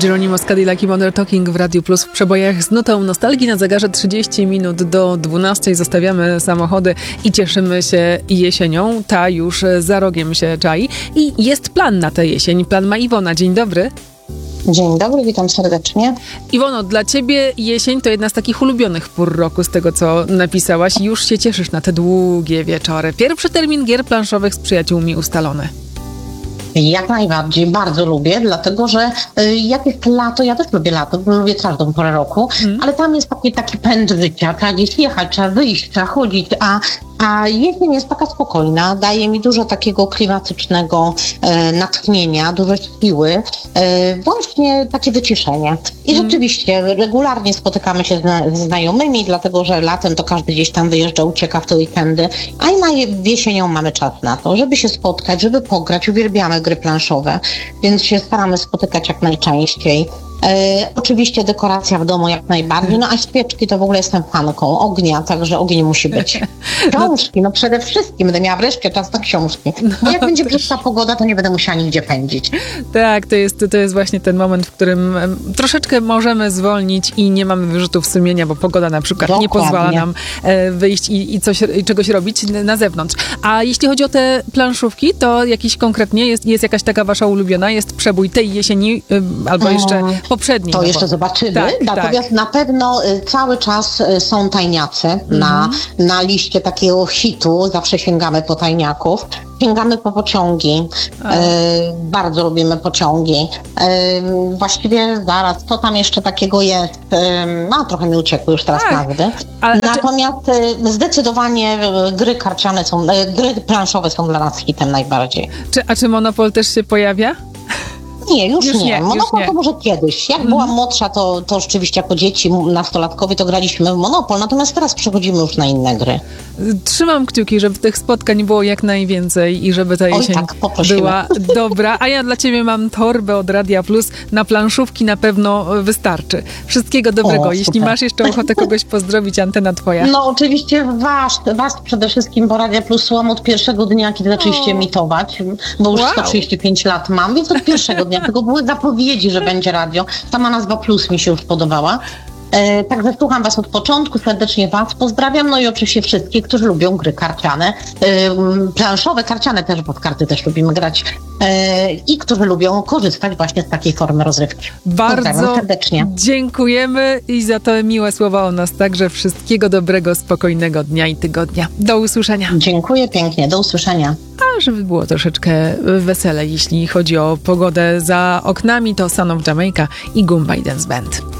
Geronimo z Cadillac i Modern Talking w Radiu Plus w przebojach z nutą nostalgii. Na zegarze 30 minut do 12 zostawiamy samochody i cieszymy się jesienią. Ta już za rogiem się czai i jest plan na tę jesień. Plan ma Iwona. Dzień dobry. Dzień dobry, witam serdecznie. Iwono, dla ciebie jesień to jedna z takich ulubionych pór roku, z tego co napisałaś. Już się cieszysz na te długie wieczory. Pierwszy termin gier planszowych z przyjaciółmi ustalony. Jak najbardziej, bardzo lubię, dlatego że jak jest lato, ja też lubię lato, lubię każdą porę roku, ale tam jest taki pęd życia, trzeba gdzieś jechać, trzeba wyjść, trzeba chodzić, a jesień jest taka spokojna, daje mi dużo takiego klimatycznego natchnienia, dużo siły, właśnie takie wyciszenie. I rzeczywiście regularnie spotykamy się z znajomymi, dlatego że latem to każdy gdzieś tam wyjeżdża, ucieka w te weekendy, a i na jesienią mamy czas na to, żeby się spotkać, żeby pograć, uwielbiamy gry planszowe, więc się staramy spotykać jak najczęściej. Oczywiście dekoracja w domu jak najbardziej, no a świeczki to w ogóle jestem fanką ognia, także ogień musi być. Książki, no przede wszystkim będę miała wreszcie czas na książki, bo jak będzie brzydka pogoda, to nie będę musiała nigdzie pędzić. Tak, to jest właśnie ten moment, w którym troszeczkę możemy zwolnić i nie mamy wyrzutów sumienia, bo pogoda na przykład nie pozwala nam wyjść i czegoś robić na zewnątrz. A jeśli chodzi o te planszówki, to jakiś konkretnie jest jakaś taka wasza ulubiona, jest przebój tej jesieni albo jeszcze poprzedniej. To jeszcze zobaczymy. Tak, natomiast na pewno cały czas są tajniacy na liście takiego hitu. Zawsze sięgamy po tajniaków. Sięgamy po pociągi. Bardzo lubimy pociągi. Właściwie zaraz, co tam jeszcze takiego jest? Trochę mi uciekły już teraz nazwy. Natomiast zdecydowanie gry planszowe są dla nas hitem najbardziej. Czy Monopol też się pojawia? Nie, już nie. Monopol to może kiedyś. Jak byłam młodsza, to rzeczywiście jako dzieci, nastolatkowie to graliśmy w Monopol, natomiast teraz przechodzimy już na inne gry. Trzymam kciuki, żeby tych spotkań było jak najwięcej i żeby ta jesień była dobra. A ja dla ciebie mam torbę od Radia Plus. Na planszówki na pewno wystarczy. Wszystkiego dobrego. Jeśli masz jeszcze ochotę kogoś pozdrowić, antena twoja. No oczywiście was przede wszystkim, bo Radia Plus słucham od pierwszego dnia, kiedy zaczęliście emitować, bo już 135 lat mam, więc od pierwszego dnia. Tego były zapowiedzi, że będzie radio. Sama nazwa Plus mi się już podobała. Także słucham was od początku, serdecznie was pozdrawiam, no i oczywiście wszystkich, którzy lubią gry karciane, planszowe, karciane też, bo w karty też lubimy grać i którzy lubią korzystać właśnie z takiej formy rozrywki. Bardzo serdecznie. Dziękujemy i za te miłe słowa o nas także. Wszystkiego dobrego, spokojnego dnia i tygodnia. Do usłyszenia. Dziękuję pięknie, do usłyszenia. A żeby było troszeczkę wesele, jeśli chodzi o pogodę za oknami, to Son of Jamaica i Goomba Dance Band.